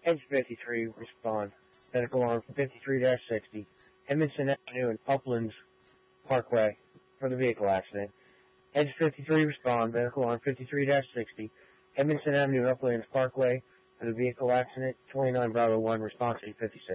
Edge 53, respond. Medical arm 53-60, Edmondson Avenue and Uplands Parkway for the vehicle accident. Edge 53, respond. Medical arm 53-60, Edmondson Avenue and Uplands Parkway for the vehicle accident. 29 Bravo 1, response 856.